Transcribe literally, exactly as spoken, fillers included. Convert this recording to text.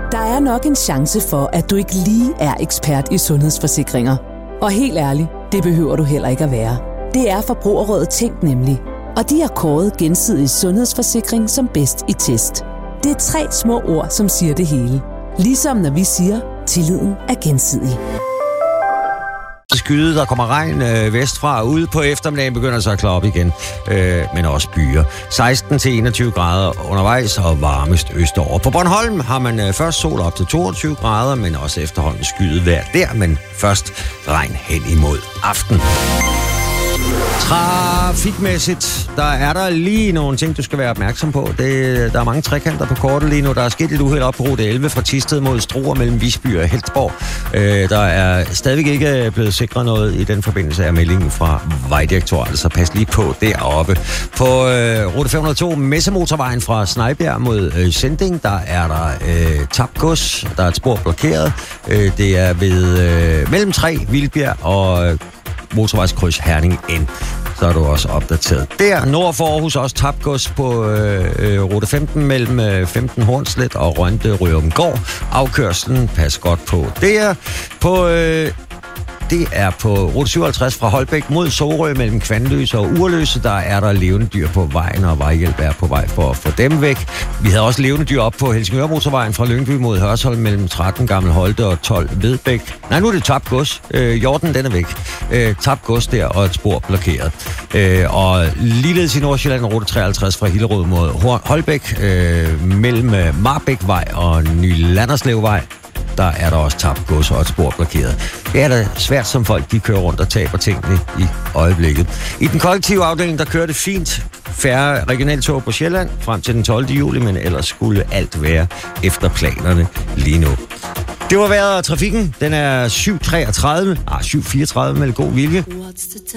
Der er nok en chance for, at du ikke lige er ekspert i sundhedsforsikringer. Og helt ærligt, det behøver du heller ikke at være. Det er Forbrugerrådet Tænk nemlig. Og de har kåret Gensidig Sundhedsforsikring som bedst i test. Det er tre små ord, som siger det hele. Ligesom når vi siger, tilliden er gensidig. Skyde, der kommer regn øh, vestfra, og ude på eftermiddagen begynder så at klare op igen, øh, men også byer. seksten til enogtyve grader undervejs og varmest østover. På Bornholm har man øh, først sol op til toogtyve grader, men også efterhånden skyde vejr der, men først regn hen imod aften. Trafikmæssigt, der er der lige nogle ting, du skal være opmærksom på. Det, der er mange trekanter på kortet lige nu. Der er sket et uheld op på rute elleve fra Thisted mod Struer mellem Visby og Heltborg. Øh, der er stadigvæk ikke blevet sikret noget i den forbindelse af meldingen fra Vejdirektoratet, så pas lige på deroppe. På øh, rute fem hundrede og to, Messemotorvejen fra Snejbjerg mod øh, Sending, der er der øh, tabt gods. Der er et spor blokeret. Øh, det er ved øh, mellem tre, Vildbjerg og øh, motorvejskryds Herning N. Så er du også opdateret. Der nord for Aarhus også tabt gods på øh, rute femten mellem øh, femten Hornslet og Rønde Rørup-Gård. Afkørslen, pas godt på. Der på... Øh, Det er på rute syvoghalvtreds fra Holbæk mod Sorø mellem Kvanløse og Urløse. Der er der levende dyr på vejen, og vejhjælp er på vej for at få dem væk. Vi havde også levende dyr op på Helsingør-motorvejen fra Lyngby mod Hørsholm mellem tretten Gammel Holte og tolv Vedbæk. Nej, nu er det tabt gods. Øh, Jorden, den er væk. Øh, tabt gods der, og et spor blokeret. Øh, og ligeledes i Nordsjælland, rute treoghalvtreds fra Hillerød mod Holbæk øh, mellem Marbækvej og Nylanderslevvej. Der er der også tabt gods og et spor blokeret. Det er da svært, som folk de kører rundt og taber tingene i øjeblikket. I den kollektive afdeling, der kører det fint. Færre regionaltog på Sjælland frem til den tolvte juli, men ellers skulle alt være efter planerne lige nu. Det var vejret og trafikken. Den er syv treogtredive, ah, syv fireogtredive med god vilje.